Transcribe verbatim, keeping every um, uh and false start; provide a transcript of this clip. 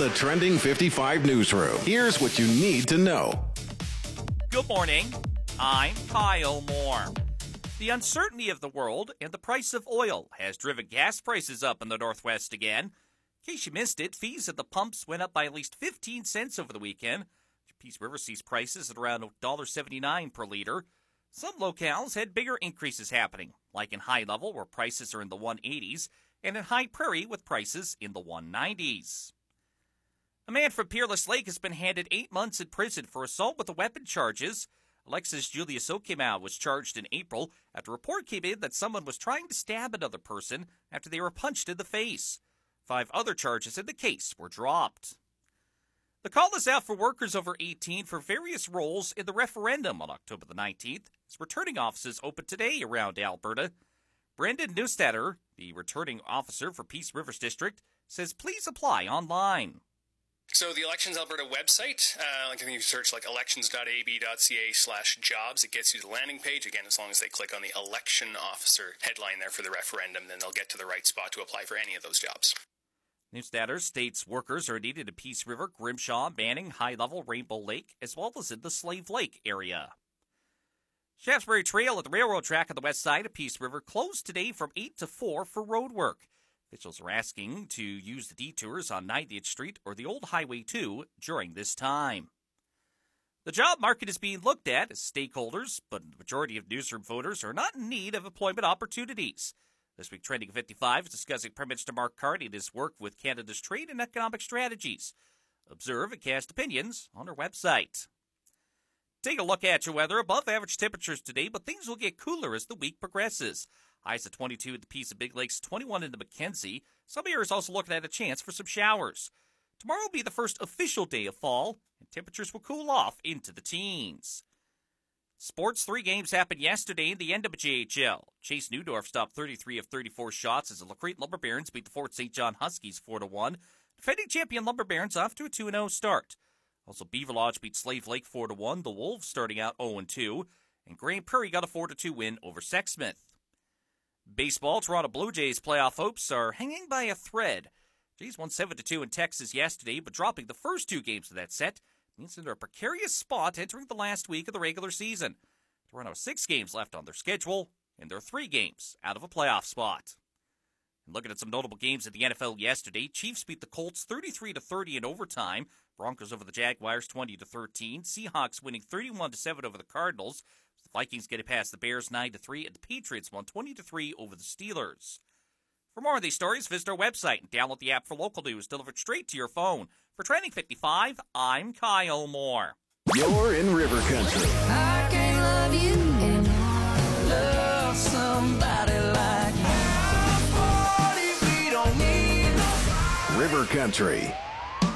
the Trending fifty-five newsroom. Here's what you need to know. Good morning. I'm Kyle Moore. The uncertainty of the world and the price of oil has driven gas prices up in the Northwest again. In case you missed it, fees at the pumps went up by at least fifteen cents over the weekend. Peace River sees prices at around one dollar seventy-nine per liter. Some locales had bigger increases happening, like in High Level, where prices are in the one eighties, and in High Prairie, with prices in the one nineties. A man from Peerless Lake has been handed eight months in prison for assault with a weapon charges. Alexis Julius Okemau was charged in April after a report came in that someone was trying to stab another person after they were punched in the face. Five other charges in the case were dropped. The call is out for workers over eighteen for various roles in the referendum on October the nineteenth, as returning offices open today around Alberta. Brendan Neustatter, the returning officer for Peace Rivers District, says please apply online. So the Elections Alberta website, uh, like if you search like elections.ab.ca slash jobs, it gets you to the landing page. Again, as long as they click on the election officer headline there for the referendum, then they'll get to the right spot to apply for any of those jobs. Neustatter states workers are needed in Peace River, Grimshaw, Manning, High Level, Rainbow Lake, as well as in the Slave Lake area. Shaftesbury Trail at the railroad track on the west side of Peace River closed today from eight to four for road work. Officials are asking to use the detours on ninetieth Street or the old Highway two during this time. The job market is being looked at as stakeholders, but the majority of newsroom voters are not in need of employment opportunities. This week, Trending fifty-five is discussing Prime Minister Mark Carney and his work with Canada's trade and economic strategies. Observe and cast opinions on our website. Take a look at your weather. Above average temperatures today, but things will get cooler as the week progresses. Highs at twenty-two at the Peace of Big Lakes, twenty-one in the Mackenzie. Some areas also looking at a chance for some showers. Tomorrow will be the first official day of fall, and temperatures will cool off into the teens. Sports, three games happened yesterday in the N W J H L. Chase Newdorf stopped thirty-three of thirty-four shots as the LaCrete Lumber Barons beat the Fort Saint John Huskies four to one. Defending champion Lumber Barons off to a two and oh start. Also, Beaver Lodge beat Slave Lake four to one. The Wolves starting out oh and two. And Grand Prairie got a four to two win over Sexsmith. Baseball, Toronto Blue Jays playoff hopes are hanging by a thread. Jays won seven to two in Texas yesterday, but dropping the first two games of that set means they're in a precarious spot entering the last week of the regular season. Toronto has six games left on their schedule, and they're three games out of a playoff spot. And looking at some notable games in the N F L yesterday, Chiefs beat the Colts thirty-three to thirty in overtime. Broncos over the Jaguars twenty to thirteen. Seahawks winning thirty-one to seven over the Cardinals. The Vikings getting past the Bears nine to three, and the Patriots won twenty to three over the Steelers. For more of these stories, visit our website and download the app for local news delivered straight to your phone. For Trending fifty-five, I'm Kyle Moore. You're in River Country. I can't love you and love somebody like you. River Country.